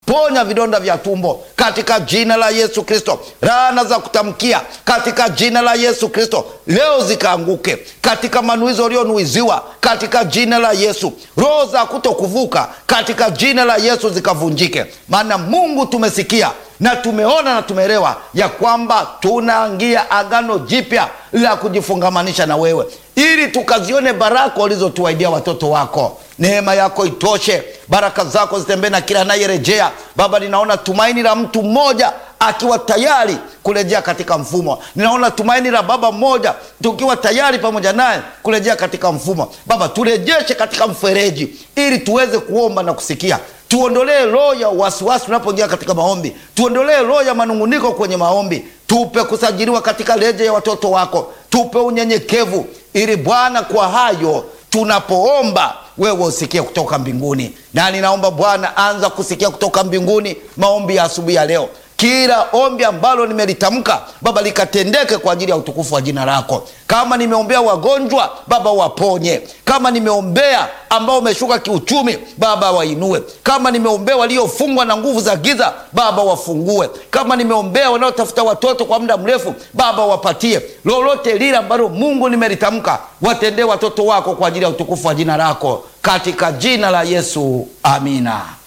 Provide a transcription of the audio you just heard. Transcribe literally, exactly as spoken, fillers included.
ponya vidonda vya tumbo katika jina la Yesu Kristo. Laana za kutamkia katika jina la Yesu Kristo leo zikaanguke katika manuizo ulionuiziwa katika jina la Yesu. Roho za kutokuvuka katika jina la Yesu zikavunjike. Maana Mungu, tumesikia na tumeona na tumeelewa ya kwamba tunaingia agano jipya la kujifungamanisha na wewe, ili tukazione baraka ulizotuahidia watoto wako. Neema yako itoshe, baraka zako zitembee na kila anayerejea. Baba, ninaona tumaini la mtu mmoja akiwa tayari kurejea katika mfumo. Ninaona tumaini la baba mmoja tukiwa tayari pamoja naye kurejea katika mfumo. Baba, turejeshe katika mfereji ili tuweze kuomba na kusikia. Tuondolee roho ya wasiwasi tunapoingia katika maombi. Tuondolee roho ya manunguniko kwenye maombi. Tupe kusajiliwa katika leje ya watoto wako. Tupe unyenyekevu ili Bwana, kwa hayo tunapoomba wewe usikie kutoka mbinguni. Na ninaomba Bwana, anza kusikia kutoka mbinguni maombi ya asubuhi ya leo. Kila ombi ambalo nimelitamka Baba likatendeke kwa ajili ya utukufu wa jina lako. Kama nimeombea wagonjwa Baba waponye. Kama nimeombea ambao umeshuka kiuchumi Baba wainue. Kama nimeombea waliofungwa na nguvu za giza Baba wafungue. Kama nimeombea wanaotafuta watoto kwa muda mrefu Baba wapatie. Lolote lile ambalo Mungu nimelitamka, watendee watoto wako kwa ajili ya utukufu wa jina lako, katika jina la Yesu, amina.